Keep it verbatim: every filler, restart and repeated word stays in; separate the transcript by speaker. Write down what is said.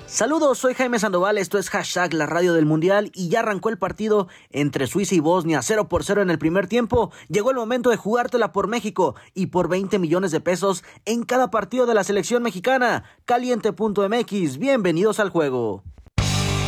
Speaker 1: Saludos, soy Jaime Sandoval, esto es Hashtag la Radio del Mundial y ya arrancó el partido entre Suiza y Bosnia, cero por cero en el primer tiempo. Llegó el momento de jugártela por México y por veinte millones de pesos en cada partido de la selección mexicana. Caliente punto m x, bienvenidos al juego.